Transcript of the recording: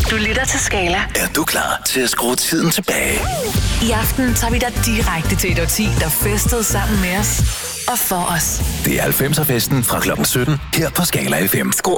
Du lytter til Skala. Er du klar til at skrue tiden tilbage? I aften tager vi dig direkte til et årti, der festede sammen med os og for os. Det er 90'er festen fra kl. 17 her på Skala FM.